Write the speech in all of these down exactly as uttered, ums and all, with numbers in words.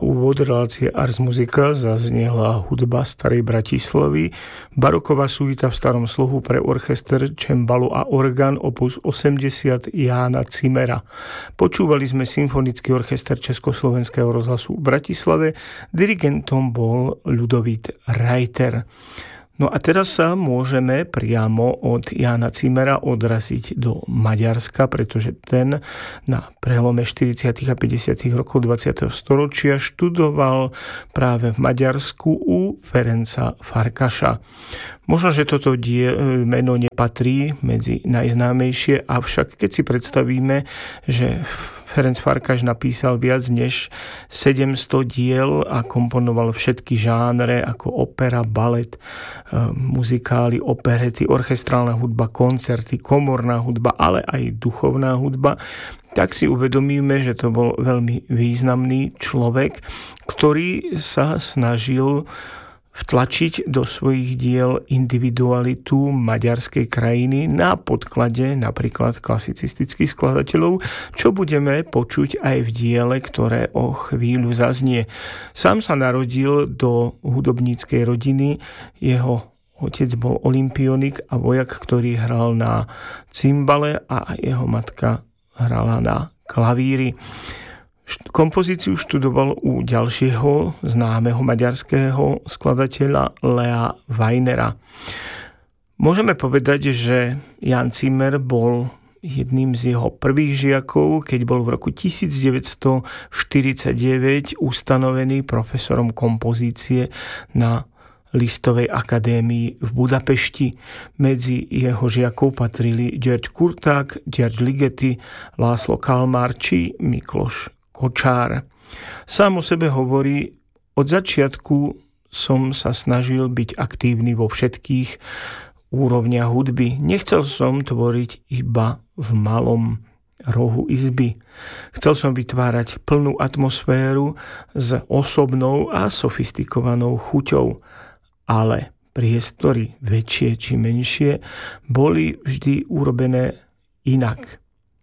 úvod relácie Ars Musica zaznela hudba Starej Bratislavy, baroková suita v starom slohu pre orchester, čembalu a orgán opus osemdesiat Jána Zimmera. Počúvali sme Symfonický orchester Československého rozhlasu v Bratislave, dirigentom bol Ľudovít Reiter. No a teraz sa môžeme priamo od Jána Zimmera odraziť do Maďarska, pretože ten na prelome štyridsiatych a päťdesiatych rokov dvadsiateho storočia študoval práve v Maďarsku u Ferenca Farkaša. Možno, že toto die, meno nepatrí medzi najznámejšie, avšak keď si predstavíme, že Ferenc Farkas napísal viac než sedemsto diel a komponoval všetky žánre ako opera, balet, muzikály, operety, orchestrálna hudba, koncerty, komorná hudba, ale aj duchovná hudba, tak si uvedomíme, že to bol veľmi významný človek, ktorý sa snažil vtlačiť do svojich diel individualitu maďarskej krajiny na podklade napríklad klasicistických skladateľov, čo budeme počuť aj v diele, ktoré o chvíľu zaznie. Sám sa narodil do hudobníckej rodiny, jeho otec bol olympionik a vojak, ktorý hral na cimbale a jeho matka hrala na klavíri. Kompozíciu študoval u ďalšieho známeho maďarského skladateľa Lea Weinera. Môžeme povedať, že Ján Zimmer bol jedným z jeho prvých žiakov, keď bol v roku devätnásťstoštyridsaťdeväť ustanovený profesorom kompozície na Listovej akadémii v Budapešti. Medzi jeho žiakov patrili György Kurták, György Ligeti, László Kalmár či Mikloš Kočár. Sám o sebe hovorí, od začiatku som sa snažil byť aktívny vo všetkých úrovniach hudby. Nechcel som tvoriť iba v malom rohu izby. Chcel som vytvárať plnú atmosféru s osobnou a sofistikovanou chuťou. Ale priestory, väčšie či menšie, boli vždy urobené inak.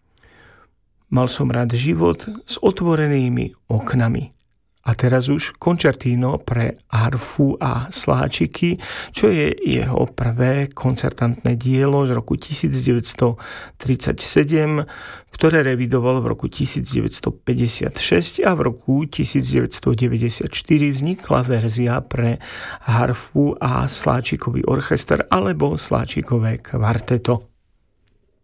Mal som rád život s otvorenými oknami. A teraz už koncertino pre harfu a sláčiky, čo je jeho prvé koncertantné dielo z roku devätnásťtridsaťsedem, ktoré revidoval v roku devätnásťpäťdesiatšesť a v roku devätnásťdeväťdesiatštyri vznikla verzia pre harfu a sláčikový orchester alebo sláčikové kvarteto.